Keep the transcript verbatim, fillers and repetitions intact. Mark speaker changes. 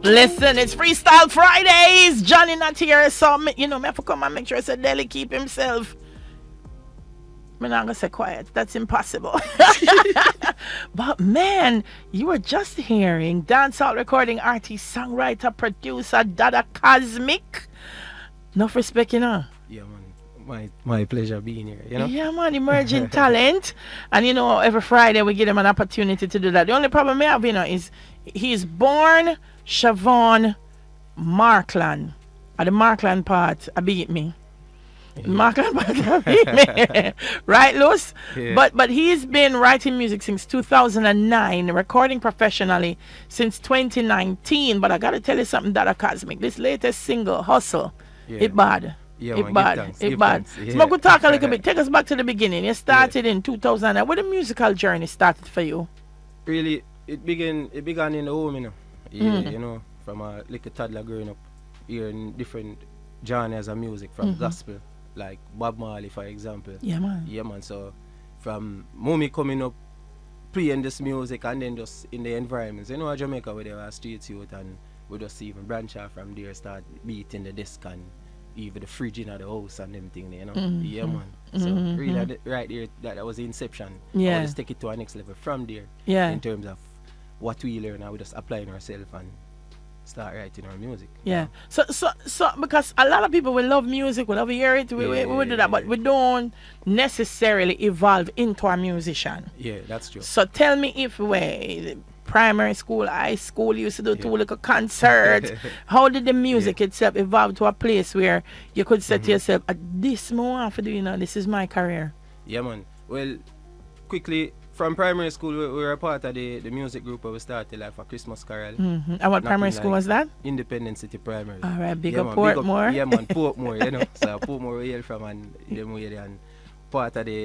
Speaker 1: Listen, it's Freestyle Fridays. Johnny not here, so me, you know, me have to come and make sure I say Deli keep himself. I'm not gonna say quiet. That's impossible. But man, you were just hearing dancehall recording artist, songwriter, producer, Dada Cosmic. Enough respect, you know.
Speaker 2: Yeah, man. My my pleasure being here. You know.
Speaker 1: Yeah, man, emerging talent, and you know, every Friday we give him an opportunity to do that. The only problem we have, you know, is he's born Siobhan Markland. At the Markland part, I beat me. Yeah. Markland part, I beat me. Right, Luz? Yeah. But but he's been writing music since two thousand nine, recording professionally since twenty nineteen. But I gotta tell you something, Dada Cosmic. This latest single, Hustle, yeah. it bad.
Speaker 2: Yeah,
Speaker 1: it
Speaker 2: man,
Speaker 1: bad.
Speaker 2: thanks,
Speaker 1: it bad.
Speaker 2: Yeah.
Speaker 1: So I could talk a little bit. Take us back to the beginning. You started yeah. in two thousand nine. Where the musical journey started for you?
Speaker 2: Really, it began. It began in the home, you know. Yeah, mm. you know, from a little toddler growing up, hearing different genres of music, from mm-hmm. gospel, like Bob Marley, for example.
Speaker 1: Yeah, man.
Speaker 2: Yeah, man. So from mommy coming up, playing this music, and then just in the environments, you know, Jamaica, where there were street youth, and we just even branch out from there, start beating the desk and even the fridge in the house and them thing, you know. Mm-hmm. Yeah, man. So mm-hmm. really, right there, that, that was the inception.
Speaker 1: Yeah.
Speaker 2: I just take it to our next level from there.
Speaker 1: Yeah.
Speaker 2: In terms of what we learn, and we just applying ourselves and start writing our music.
Speaker 1: Yeah. Know? So, so, so, because a lot of people will love music, will love hear it, we, yeah, we, we do that, but we don't necessarily evolve into a musician.
Speaker 2: Yeah, that's true.
Speaker 1: So tell me if we, primary school, high school, you used to do yeah. two little concerts. How did the music yeah. itself evolve to a place where you could say mm-hmm. to yourself, this more I want to do, you know, this is my career?
Speaker 2: Yeah, man. Well, quickly, from primary school, we, we were a part of the, the music group where we started like for Christmas Carol.
Speaker 1: Mm-hmm. And what primary school like was that?
Speaker 2: Independence City Primary.
Speaker 1: All right, big
Speaker 2: yeah,
Speaker 1: up Portmore.
Speaker 2: Yeah, man, Portmore, you know. So Portmore we hail from and them way and part of the